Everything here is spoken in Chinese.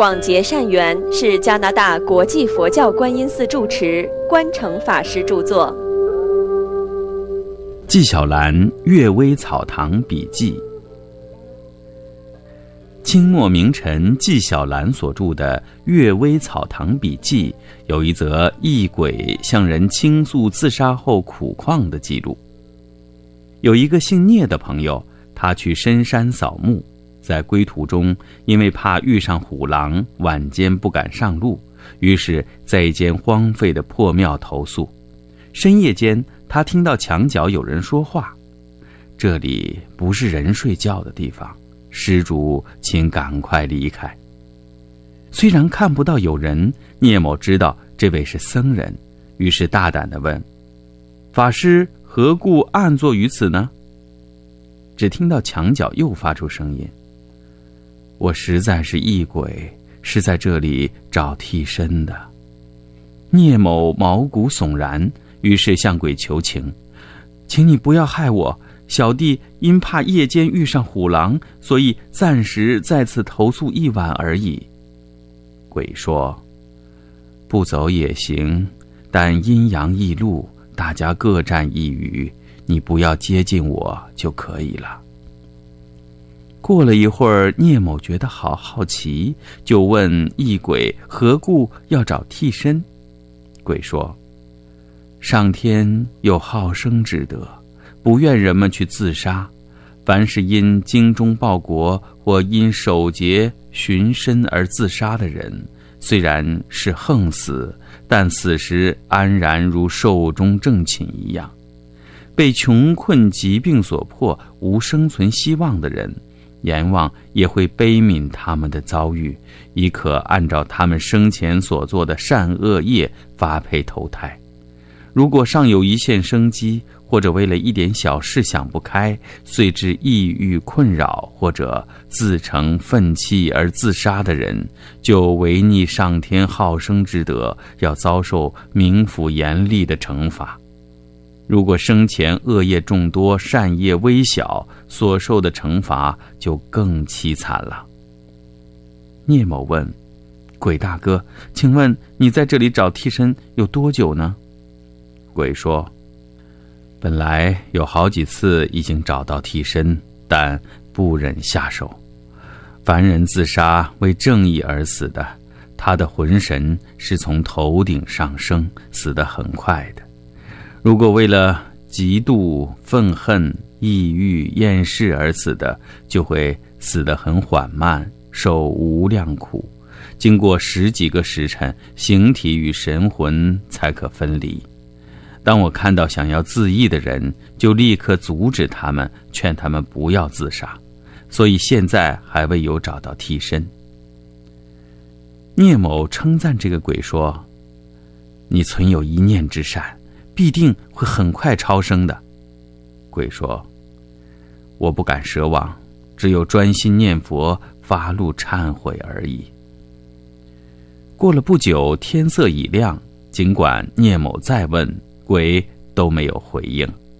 广结善缘是加拿大国际佛教观音寺住持观诚法师著作。 纪晓岚阅微草堂笔记。清末名臣纪晓岚所著的《阅微草堂笔记》有一则异鬼向人倾诉自杀后苦况的记录。有一个姓聂的朋友，他去深山扫墓，在归途中因为怕遇上虎狼，晚间不敢上路，于是在一间荒废的破庙投宿。深夜间，他听到墙角有人说话：“这里不是人睡觉的地方，施主请赶快离开。”虽然看不到有人，聂某知道这位是僧人，于是大胆地问：“法师何故暗坐于此呢？”只听到墙角又发出声音：“我实在是异鬼，是在这里找替身的。”聂某毛骨悚然，于是向鬼求情：“请你不要害我，小弟因怕夜间遇上虎狼，所以暂时在此投宿一晚而已。”鬼说：“不走也行，但阴阳异路，大家各占一隅，你不要接近我就可以了。”过了一会儿，聂某觉得好好奇，就问异鬼何故要找替身。鬼说：“上天有好生之德，不愿人们去自杀。凡是因精忠报国或因守节寻身而自杀的人，虽然是横死，但死时安然如寿终正寝一样。被穷困疾病所迫，无生存希望的人，阎王也会悲悯他们的遭遇，以可按照他们生前所做的善恶业发配投胎。如果尚有一线生机，或者为了一点小事想不开，遂致抑郁困扰，或者自成愤气而自杀的人，就违逆上天好生之德，要遭受冥府严厉的惩罚。如果生前恶业众多，善业微小，所受的惩罚就更凄惨了。”聂某问：“鬼大哥，请问你在这里找替身有多久呢？”鬼说：“本来有好几次已经找到替身，但不忍下手。凡人自杀为正义而死的，他的魂神是从头顶上升，死得很快的。如果为了嫉妒、愤恨、抑郁、厌世而死的，就会死得很缓慢，受无量苦。经过10几个时辰，形体与神魂才可分离。当我看到想要自缢的人，就立刻阻止他们，劝他们不要自杀，所以现在还未有找到替身。”聂某称赞这个鬼说：“你存有一念之善，必定会很快超生的。”鬼说：“我不敢奢望，只有专心念佛，发露忏悔而已。”过了不久，天色已亮，尽管聂某再问，鬼都没有回应。